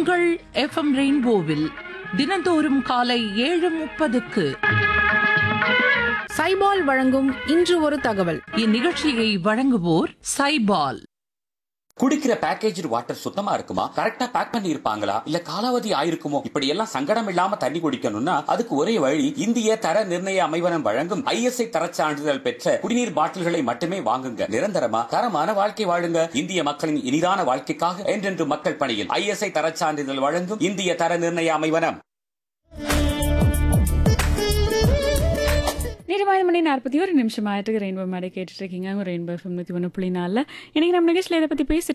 உங்கள் எஃப்எம் ரெயின்போவில் தினந்தோறும் காலை 7:30க்கு சைபால் வழங்கும் இன்று ஒரு தகவல். இந்நிகழ்ச்சியை வழங்குவோர் சைபால். குடிக்கிற பேக்கேஜ் வாட்டர் சுத்தமா இருக்குமா, கரெக்டா பேக் பண்ணி இருப்பாங்களா, இல்ல காலாவதி ஆயிருக்குமோ, இப்படி எல்லாம் சங்கடம் இல்லாம தண்ணி குடிக்கணும்னா அதுக்கு ஒரே வழி இந்திய தர நிர்ணய அமைவனம் வழங்கும் ISI தரச் சான்றிதழ் பெற்ற குடிநீர் பாட்டில்களை மட்டுமே வாங்குங்க. நிரந்தரமா தரமான வாழ்க்கை வாழுங்க. இந்திய மக்களின் இனிதான வாழ்க்கைக்காக என்றென்று மக்கள் பணியில் ISI தரச் சான்றிதழ் வழங்கும் இந்திய தர நிர்ணய அமைவனம். நேரம் 5:41 ஆயிட்டு ரெயின்போ மேடை கேட்டுட்டு இருக்கீங்க. Rainbow FM 101.4. இன்னைக்கு நம்ம நிகழ்ச்சியில் இதை பத்தி பேசிட்டு